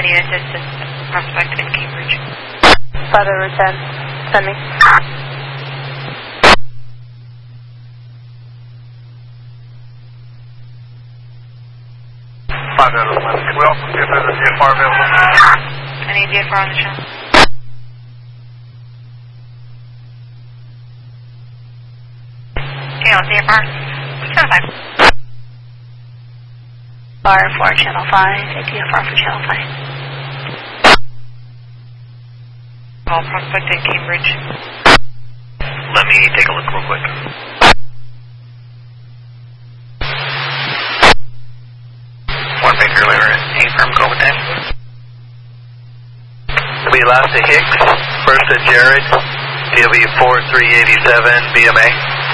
unit to assist Prospect in Cambridge. 5 over 10. Send me. 5 out of 11. Can we also see if there's a DFR available? I need DFR on the channel. Channel DFR. Channel 5. Bar for channel 5. DFR for channel 5. Call Prospect in Cambridge. Let me take a look real quick. One make earlier. Hey, firm, go with that. We last to Hicks, first to Jared, DOB 4387, BMA.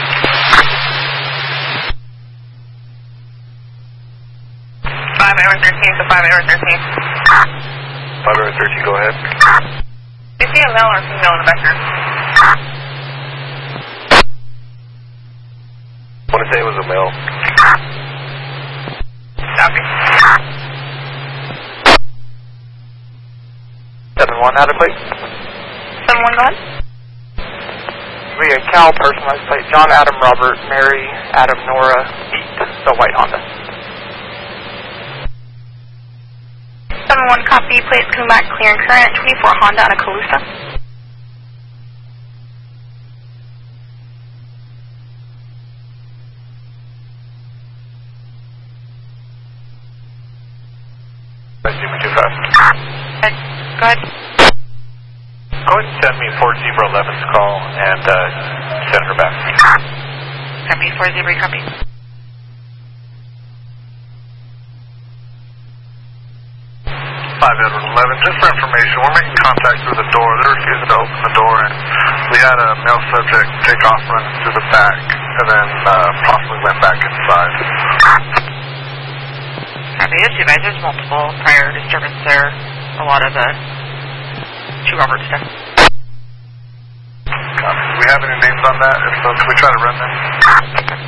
5 hour 13 to 5 hour 13. 5 hour 13, go ahead. Do you see a male or female in the background? I want to say it was a male. Copy. 7-1, adequate. 7-1, go ahead. We got Cal, personalized plate, John, Adam, Robert, Mary, Adam, Nora, Eat, the white Honda. 7-1, copy. Plates coming back clear and current. 24 Honda out of Calusa. Go ahead. Go ahead and send me 4 Zebra 11's call and send her back. Copy. 4 Zebra, copy. 5 Edward 11, just for information, we're making contact through the door. They refused to open the door, and we had a male subject take off running through the back, and then possibly went back inside. Copy. Yes, you guys, there's multiple prior disturbance there. A lot of the 2 Robert stuff. Do we have any names on that? If so, can we try to run them?